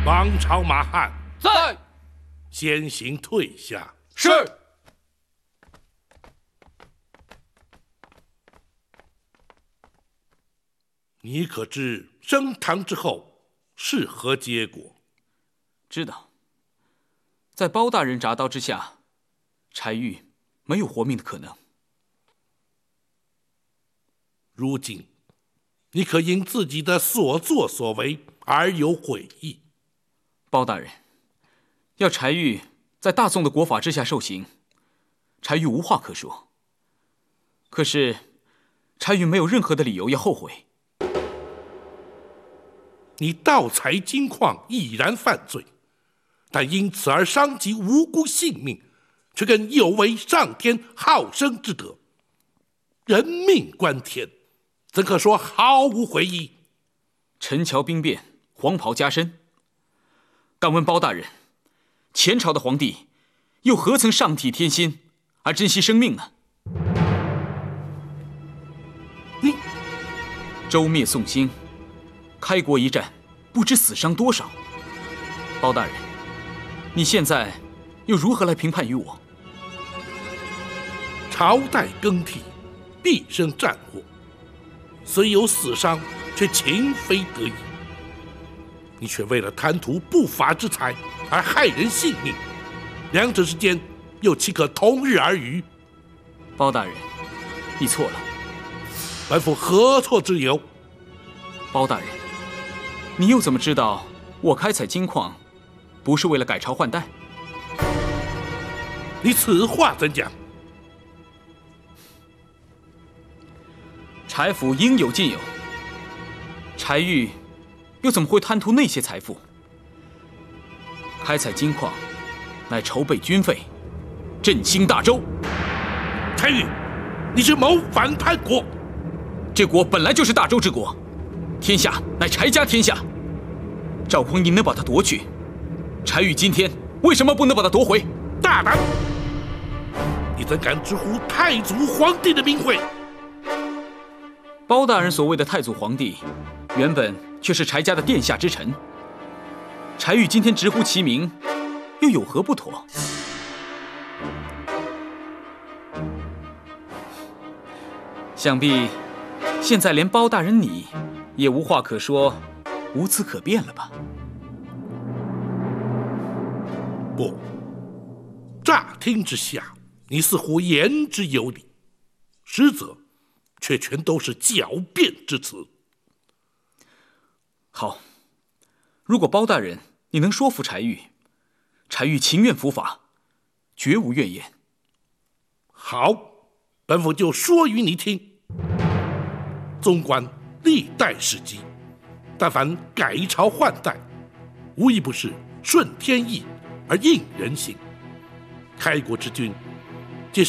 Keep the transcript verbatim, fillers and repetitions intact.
王朝马汉在， 先行退下。 是。 你可知升堂之后是何结果？ 知道。在包大人铡刀之下，柴玉没有活命的可能。 如今，你可因自己的所作所为而有悔意？ 包大人，要柴玉在大宋的国法之下受刑，柴玉无话可说。可是，柴玉没有任何的理由要后悔。 你盗采金矿已然犯罪，但因此而伤及无辜性命，却更有违上天好生之德。人命关天，怎可说毫无悔意？ 陈桥兵变，黄袍加身。敢问包大人，前朝的皇帝又何曾上体天心而珍惜生命呢？ 你周灭宋兴，开国一战，不知死伤多少。包大人，你现在又如何来评判于我？ 朝代更替，必生战祸，虽有死伤，却情非得已。你却为了贪图不法之财而害人性命，两者之间又岂可同日而语？ 包大人，你错了。 本府何错之有？ 包大人，你又怎么知道我开采金矿不是为了改朝换代？ 你此话怎讲？ 柴府应有尽有，柴玉又怎么会贪图那些财富？开采金矿乃筹备军费，振兴大周。 柴玉，你是谋反叛国！ 这国本来就是大周之国，天下乃柴家天下。赵匡胤能把它夺去，柴玉今天为什么不能把它夺回？ 大胆！你怎敢直呼太祖皇帝的名讳？ 包大人所谓的太祖皇帝，原本却是柴家的殿下之臣。柴玉今天直呼其名，又有何不妥？想必现在连包大人你也无话可说，无词可辩了吧？ 不，乍听之下，你似乎言之有理，实则却全都是狡辩之词。 好，如果包大人你能说服柴玉，柴玉情愿伏法，绝无怨言。 好，本府就说与你听。纵观历代史籍，但凡改朝换代，无一不是顺天意而应人心。开国之君